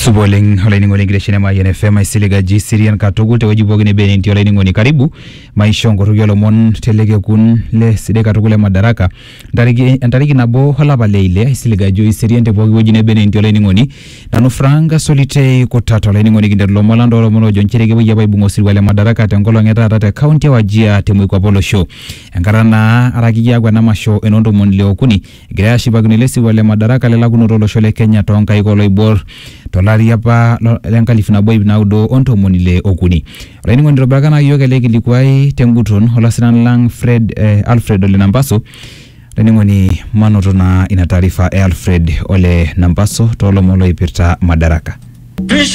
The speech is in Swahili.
Suboling olainingoni gireshine ma YNFM isiliga G-Syrian katugul te wajibogine benenti olainingoni karibu maisho ngorugyo lomon telege kun le side katugule madaraka ndarigi nabo holaba leile isiliga G-Syrian te bogi wajine benenti olainingoni nanu franga solite kotata olainingoni kinderlo molando lomono joncherege wajaba ibungo sirwale madaraka tengolo ngeta tate county wajia temwe kwa polo show enkarana aragiya gwa namasho enondo monleo kuni gira shibagunile sirwale madaraka lela kunoro shole Kenya tonka ikolo ibor tolari apa lenkalifu na boy binaudo onto monile okuni olainingoni robagana yogele kilikuai tenguton holasinan lang Alfred Ole Nambaso olainingoni manoto na ina taarifa Alfred Ole Nambaso tolo molo ipirta madaraka.